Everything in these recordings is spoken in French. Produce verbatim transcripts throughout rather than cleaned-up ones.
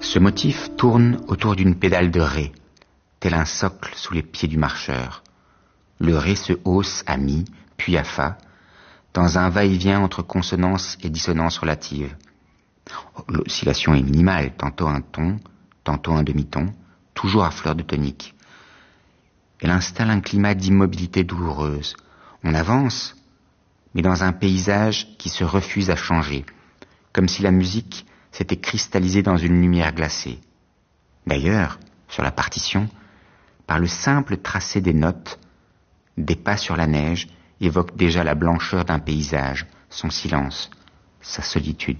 Ce motif tourne autour d'une pédale de ré, tel un socle sous les pieds du marcheur. Le ré se hausse à mi, puis à fa, dans un va-et-vient entre consonance et dissonance relative. L'oscillation est minimale, tantôt un ton, tantôt un demi-ton, toujours à fleur de tonique. Elle installe un climat d'immobilité douloureuse. On avance, mais dans un paysage qui se refuse à changer, comme si la musique s'était cristallisée dans une lumière glacée. D'ailleurs, sur la partition, par le simple tracé des notes, des pas sur la neige évoquent déjà la blancheur d'un paysage, son silence, sa solitude.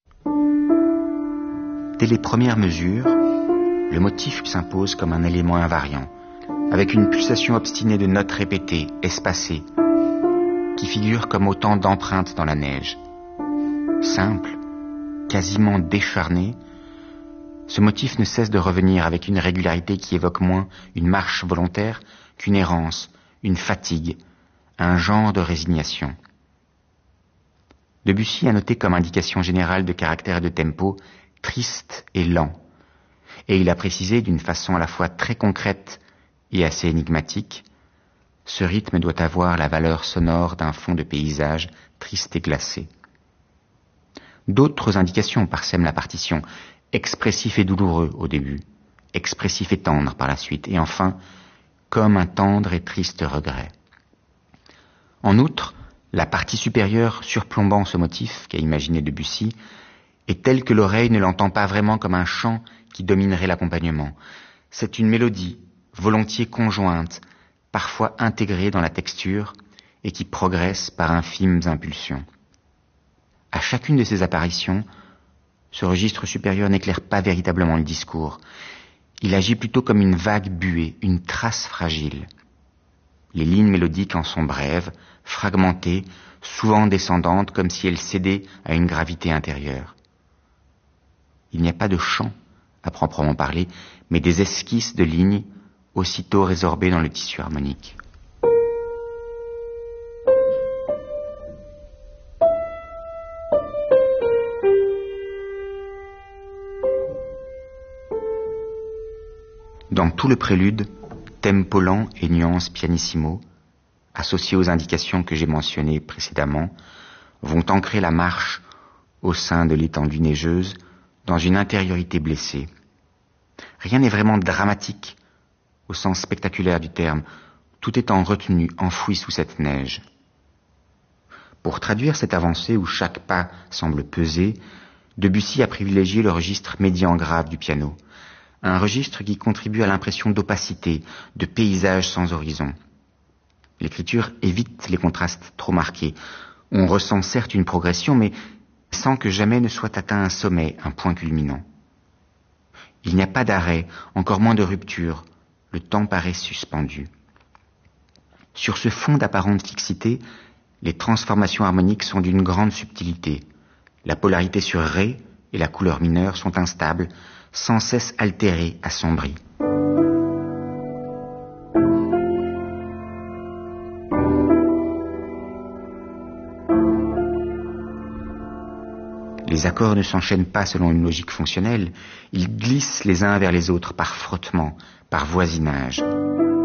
Dès les premières mesures, le motif s'impose comme un élément invariant, avec une pulsation obstinée de notes répétées, espacées, qui figurent comme autant d'empreintes dans la neige. Simple, quasiment décharné, ce motif ne cesse de revenir avec une régularité qui évoque moins une marche volontaire qu'une errance, une fatigue, un genre de résignation. Debussy a noté comme indication générale de caractère et de tempo triste et lent, et il a précisé d'une façon à la fois très concrète et assez énigmatique: ce rythme doit avoir la valeur sonore d'un fond de paysage triste et glacé. D'autres indications parsèment la partition: expressif et douloureux au début, expressif et tendre par la suite, et enfin, comme un tendre et triste regret. En outre, la partie supérieure surplombant ce motif qu'a imaginé Debussy est telle que l'oreille ne l'entend pas vraiment comme un chant qui dominerait l'accompagnement. C'est une mélodie, volontiers conjointe, parfois intégrée dans la texture, et qui progresse par infimes impulsions. À chacune de ces apparitions, ce registre supérieur n'éclaire pas véritablement le discours. Il agit plutôt comme une vague buée, une trace fragile. Les lignes mélodiques en sont brèves, fragmentées, souvent descendantes, comme si elles cédaient à une gravité intérieure. Il n'y a pas de chant, à proprement parler, mais des esquisses de lignes, aussitôt résorbées dans le tissu harmonique. Dans tout le prélude, tempo lent et nuances pianissimo, associés aux indications que j'ai mentionnées précédemment, vont ancrer la marche au sein de l'étendue neigeuse dans une intériorité blessée. Rien n'est vraiment dramatique au sens spectaculaire du terme, tout est en retenue, enfoui sous cette neige. Pour traduire cette avancée où chaque pas semble peser, Debussy a privilégié le registre médian grave du piano, un registre qui contribue à l'impression d'opacité, de paysage sans horizon. L'écriture évite les contrastes trop marqués. On ressent certes une progression, mais sans que jamais ne soit atteint un sommet, un point culminant. Il n'y a pas d'arrêt, encore moins de rupture. Le temps paraît suspendu. Sur ce fond d'apparente fixité, les transformations harmoniques sont d'une grande subtilité. La polarité sur Ré et la couleur mineure sont instables, sans cesse altérées, assombries. Les accords ne s'enchaînent pas selon une logique fonctionnelle, ils glissent les uns vers les autres par frottement, par voisinage.